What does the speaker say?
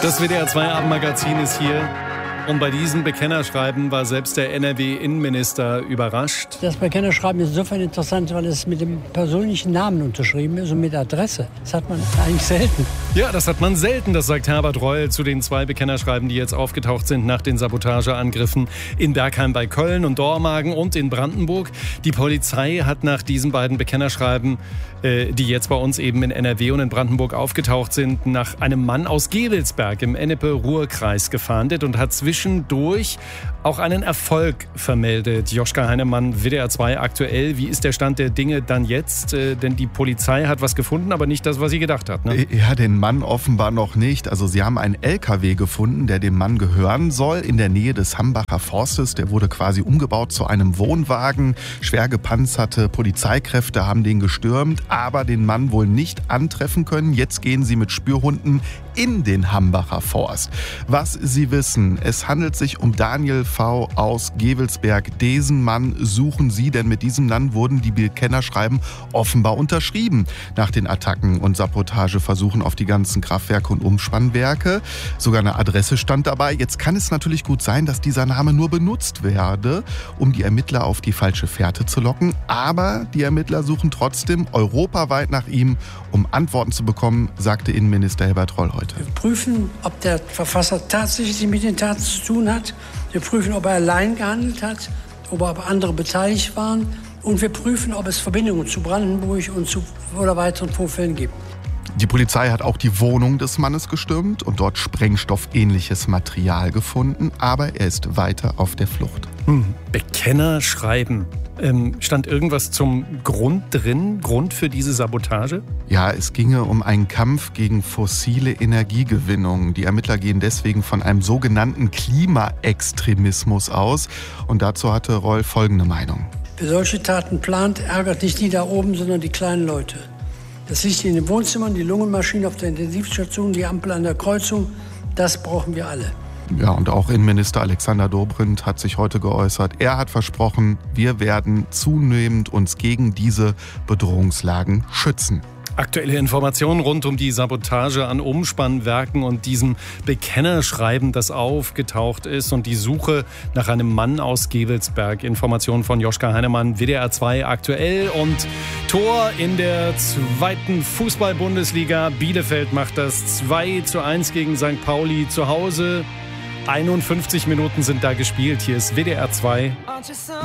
Das WDR 2 Abendmagazin ist hier. Und bei diesem Bekennerschreiben war selbst der NRW-Innenminister überrascht. Das Bekennerschreiben ist insofern interessant, weil es mit dem persönlichen Namen unterschrieben ist und mit Adresse. Das hat man eigentlich selten. Ja, das hat man selten, das sagt Herbert Reul zu den 2 Bekennerschreiben, die jetzt aufgetaucht sind nach den Sabotageangriffen in Bergheim bei Köln und Dormagen und in Brandenburg. Die Polizei hat nach diesen beiden Bekennerschreiben, die jetzt bei uns eben in NRW und in Brandenburg aufgetaucht sind, nach einem Mann aus Gevelsberg im Ennepe-Ruhr-Kreis gefahndet und hat zwischendurch auch einen Erfolg vermeldet. Joschka Heinemann, WDR 2 aktuell. Wie ist der Stand der Dinge dann jetzt? Denn die Polizei hat was gefunden, aber nicht das, was sie gedacht hat. Ne? Ja, den Mann offenbar noch nicht. Also sie haben einen LKW gefunden, der dem Mann gehören soll, in der Nähe des Hambacher Forstes. Der wurde quasi umgebaut zu einem Wohnwagen. Schwer gepanzerte Polizeikräfte haben den gestürmt, aber den Mann wohl nicht antreffen können. Jetzt gehen sie mit Spürhunden in den Hambacher Forst. Was sie wissen, es handelt sich um Daniel V. aus Gevelsberg. Diesen Mann suchen sie, denn mit diesem Mann wurden die Bekennerschreiben offenbar unterschrieben. Nach den Attacken und Sabotageversuchen auf die ganzen Kraftwerke und Umspannwerke. Sogar eine Adresse stand dabei. Jetzt kann es natürlich gut sein, dass dieser Name nur benutzt werde, um die Ermittler auf die falsche Fährte zu locken. Aber die Ermittler suchen trotzdem europaweit nach ihm, um Antworten zu bekommen, sagte Innenminister Herbert Reul heute. Wir prüfen, ob der Verfasser tatsächlich mit den Taten zu tun hat. Wir prüfen, ob er allein gehandelt hat, ob aber andere beteiligt waren. Und wir prüfen, ob es Verbindungen zu Brandenburg und zu oder weiteren Vorfällen gibt. Die Polizei hat auch die Wohnung des Mannes gestürmt und dort sprengstoffähnliches Material gefunden. Aber er ist weiter auf der Flucht. Bekennerschreiben. Stand irgendwas zum Grund drin? Grund für diese Sabotage? Ja, es ginge um einen Kampf gegen fossile Energiegewinnung. Die Ermittler gehen deswegen von einem sogenannten Klimaextremismus aus. Und dazu hatte Reul folgende Meinung. Wer solche Taten plant, ärgert nicht die da oben, sondern die kleinen Leute. Das Licht in den Wohnzimmern, die Lungenmaschine auf der Intensivstation, die Ampel an der Kreuzung, das brauchen wir alle. Ja, und auch Innenminister Alexander Dobrindt hat sich heute geäußert. Er hat versprochen, wir werden zunehmend uns gegen diese Bedrohungslagen schützen. Aktuelle Informationen rund um die Sabotage an Umspannwerken und diesem Bekennerschreiben, das aufgetaucht ist, und die Suche nach einem Mann aus Gevelsberg. Informationen von Joschka Heinemann, WDR 2 aktuell. Und Tor in der 2. Fußball-Bundesliga. Bielefeld macht das 2:1 gegen St. Pauli zu Hause. 51 Minuten sind da gespielt. Hier ist WDR 2.